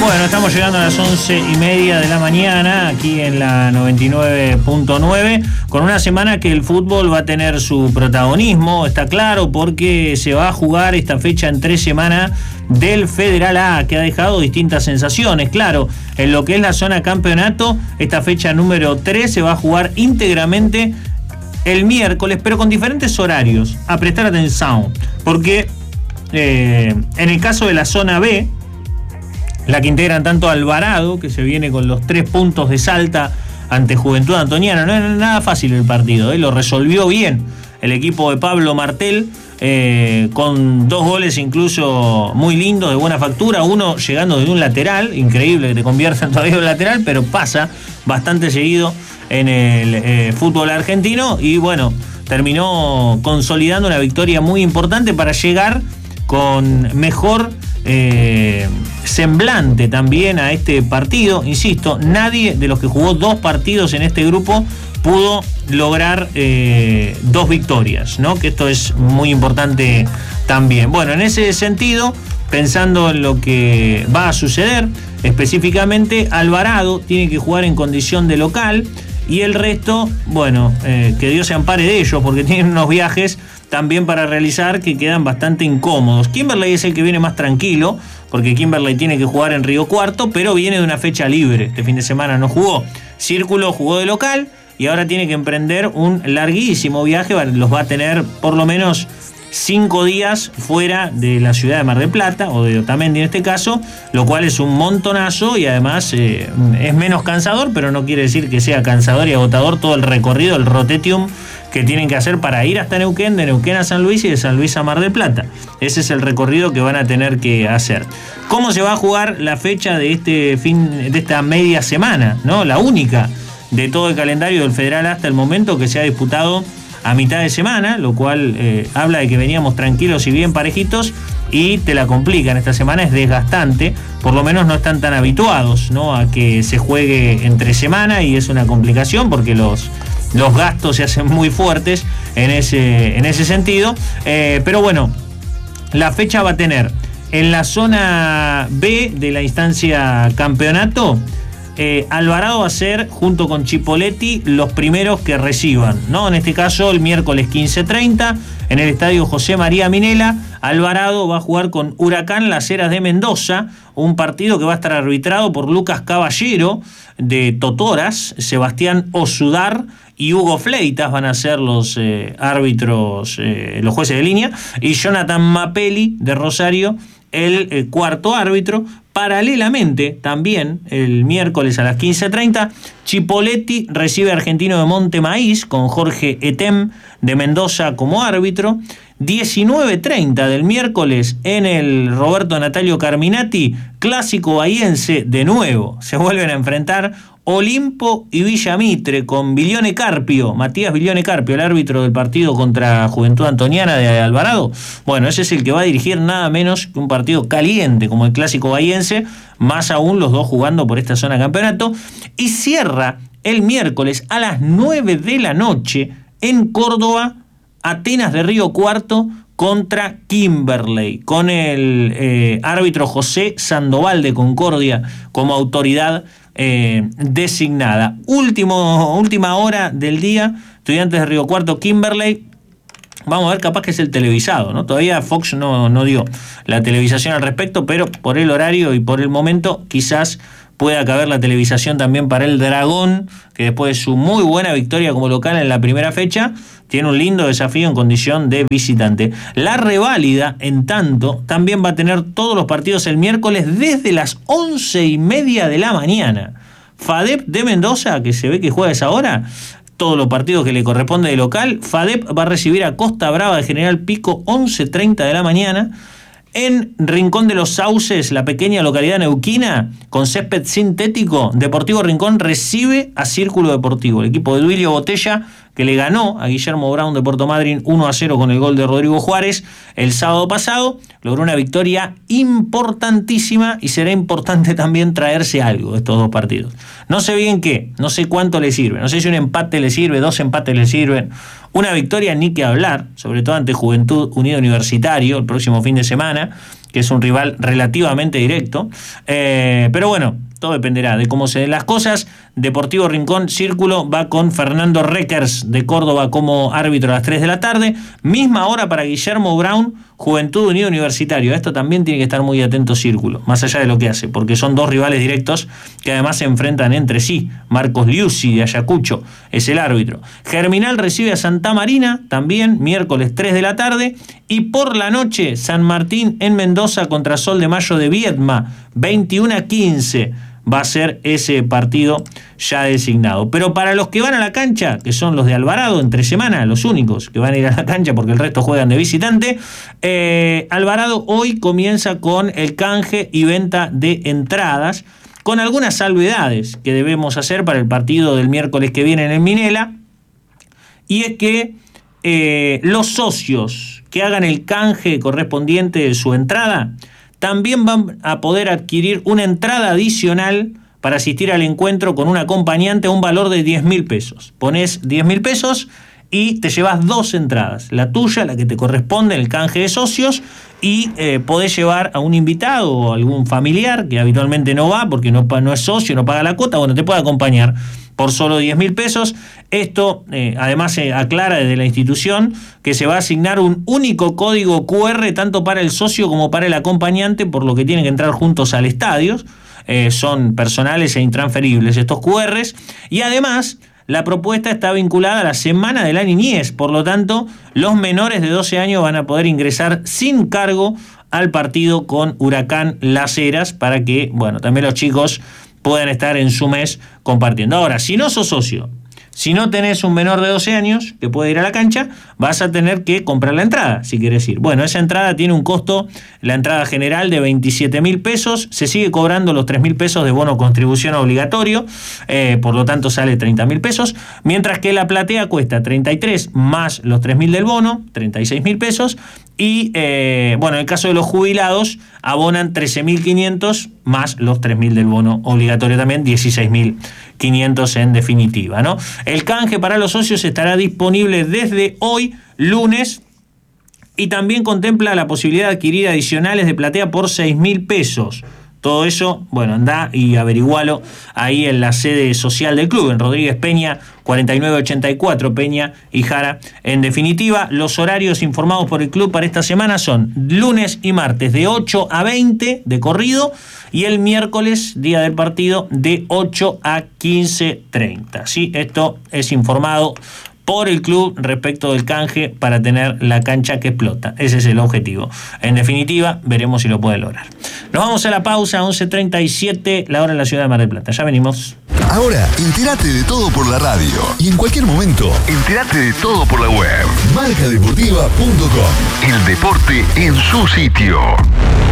Bueno, estamos llegando a las 11:30 de la mañana aquí en la 99.9 con una semana que el fútbol va a tener su protagonismo, está claro, porque se va a jugar esta fecha en 3 semanas del Federal A, que ha dejado distintas sensaciones. Claro, en lo que es la zona campeonato, esta fecha número 3 se va a jugar íntegramente el miércoles, pero con diferentes horarios. A prestar atención, porque en el caso de la zona B, la que integran tanto Alvarado, que se viene con los 3 puntos de Salta ante Juventud Antoniana, no era nada fácil el partido, lo resolvió bien el equipo de Pablo Martel, con 2 goles incluso muy lindos, de buena factura, uno llegando de un lateral, increíble que te conviertan todavía en lateral, pero pasa bastante seguido en el fútbol argentino, y bueno, terminó consolidando una victoria muy importante para llegar con mejor semblante también a este partido. Insisto, nadie de los que jugó 2 partidos en este grupo pudo lograr 2 victorias, ¿no? Que esto es muy importante también. Bueno, en ese sentido, pensando en lo que va a suceder, específicamente Alvarado tiene que jugar en condición de local, y el resto, bueno, que Dios se ampare de ellos, porque tienen unos viajes también para realizar que quedan bastante incómodos. Kimberley es el que viene más tranquilo, porque Kimberley tiene que jugar en Río Cuarto, pero viene de una fecha libre. Este fin de semana no jugó. Círculo jugó de local y ahora tiene que emprender un larguísimo viaje. Los va a tener por lo menos 5 días fuera de la ciudad de Mar del Plata, o de Otamendi en este caso, lo cual es un montonazo, y además es menos cansador, pero no quiere decir que sea cansador y agotador todo el recorrido, el rotetium que tienen que hacer para ir hasta Neuquén, de Neuquén a San Luis y de San Luis a Mar del Plata. Ese es el recorrido que van a tener que hacer. ¿Cómo se va a jugar la fecha de esta media semana, ¿no? La única de todo el calendario del Federal hasta el momento, que se ha disputado a mitad de semana, lo cual habla de que veníamos tranquilos y bien parejitos, y te la complican. Esta semana es desgastante, por lo menos no están tan habituados, ¿no?, a que se juegue entre semana, y es una complicación porque los gastos se hacen muy fuertes en ese sentido, pero bueno, la fecha va a tener en la zona B de la instancia campeonato. Alvarado va a ser, junto con Chipoletti, los primeros que reciban, ¿no? En este caso, el miércoles 15:30, en el estadio José María Minela, Alvarado va a jugar con Huracán Las Heras de Mendoza, un partido que va a estar arbitrado por Lucas Caballero de Totoras, Sebastián Osudar y Hugo Fleitas van a ser los árbitros, los jueces de línea, y Jonathan Mapelli de Rosario, el cuarto árbitro. Paralelamente, también el miércoles a las 15:30, Chipoletti recibe a Argentino de Monte Maíz con Jorge Etem de Mendoza como árbitro. 19:30 del miércoles en el Roberto Natalio Carminati, clásico bahiense de nuevo. Se vuelven a enfrentar Olimpo y Villamitre con Bilione Carpio, Matías Bilione Carpio, el árbitro del partido contra Juventud Antoniana de Alvarado. Bueno, ese es el que va a dirigir nada menos que un partido caliente como el clásico bahiense, más aún los dos jugando por esta zona de campeonato. Y cierra el miércoles a las 9 de la noche en Córdoba, Atenas de Río Cuarto contra Kimberley, con el árbitro José Sandoval de Concordia como autoridad designada. Última hora del día, Estudiantes de Río Cuarto, Kimberley. Vamos a ver, capaz que es el televisado, ¿no? Todavía Fox no dio la televisación al respecto, pero por el horario y por el momento quizás pueda caber la televisación también para el Dragón, que después de su muy buena victoria como local en la primera fecha, tiene un lindo desafío en condición de visitante. La reválida, en tanto, también va a tener todos los partidos el miércoles desde las 11:30 de la mañana. FADEP de Mendoza, que se ve que juega a esa hora, todos los partidos que le corresponde de local. FADEP va a recibir a Costa Brava de General Pico 11:30 de la mañana. En Rincón de los Sauces, la pequeña localidad neuquina, con césped sintético, Deportivo Rincón recibe a Círculo Deportivo, el equipo de Duilio Botella, que le ganó a Guillermo Brown de Puerto Madryn 1-0 con el gol de Rodrigo Juárez el sábado pasado. Logró una victoria importantísima y será importante también traerse algo de estos dos partidos. No sé bien qué, no sé cuánto le sirve, no sé si un empate le sirve, 2 empates le sirven, una victoria ni que hablar, sobre todo ante Juventud Unido Universitario el próximo fin de semana, que es un rival relativamente directo, pero bueno, todo dependerá de cómo se den las cosas. Deportivo Rincón Círculo va con Fernando Reckers de Córdoba como árbitro a las 3 de la tarde. Misma hora para Guillermo Brown, Juventud Unido Universitario. A esto también tiene que estar muy atento Círculo, más allá de lo que hace, porque son dos rivales directos que además se enfrentan entre sí. Marcos Liuzzi de Ayacucho es el árbitro. Germinal recibe a Santa Marina, también miércoles 3 de la tarde. Y por la noche, San Martín en Mendoza contra Sol de Mayo de Viedma, 21-15. Va a ser ese partido ya designado. Pero para los que van a la cancha, que son los de Alvarado entre semana, los únicos que van a ir a la cancha porque el resto juegan de visitante, Alvarado hoy comienza con el canje y venta de entradas, con algunas salvedades que debemos hacer para el partido del miércoles que viene en el Minela. Y es que los socios que hagan el canje correspondiente de su entrada también van a poder adquirir una entrada adicional para asistir al encuentro con un acompañante a un valor de 10.000 pesos. Pones 10.000 pesos y te llevas 2 entradas, la tuya, la que te corresponde, el canje de socios, y podés llevar a un invitado o algún familiar que habitualmente no va porque no es socio, no paga la cuota, bueno, te puede acompañar por solo 10.000 pesos. Esto además se aclara desde la institución que se va a asignar un único código QR tanto para el socio como para el acompañante, por lo que tienen que entrar juntos al estadio. Son personales e intransferibles estos QRs, y además la propuesta está vinculada a la Semana de la Niñez, por lo tanto los menores de 12 años van a poder ingresar sin cargo al partido con Huracán Las Heras para que, bueno, también los chicos puedan estar en su mes compartiendo. Ahora, si no sos socio, si no tenés un menor de 12 años que puede ir a la cancha, vas a tener que comprar la entrada, si querés ir. Bueno, esa entrada tiene un costo, la entrada general de 27.000 pesos, se sigue cobrando los 3.000 pesos de bono contribución obligatorio, por lo tanto sale 30.000 pesos, mientras que la platea cuesta 33 más los 3.000 del bono, 36.000 pesos, y bueno, en el caso de los jubilados abonan 13.500 más los 3.000 del bono obligatorio también, 16.500 en definitiva, ¿no? El canje para los socios estará disponible desde hoy, lunes, y también contempla la posibilidad de adquirir adicionales de platea por 6.000 pesos. Todo eso, bueno, andá y averigualo ahí en la sede social del club, en Rodríguez Peña, 4984, Peña y Jara. En definitiva, los horarios informados por el club para esta semana son lunes y martes de 8 a 20 de corrido, y el miércoles, día del partido, de 8 a 15:30. ¿Sí? Esto es informado por el club respecto del canje para tener la cancha que explota. Ese es el objetivo. En definitiva, veremos si lo puede lograr. Nos vamos a la pausa, 11:37, la hora en la ciudad de Mar del Plata. Ya venimos. Ahora, entérate de todo por la radio. Y en cualquier momento, entérate de todo por la web. Marcadeportiva.com. El deporte en su sitio.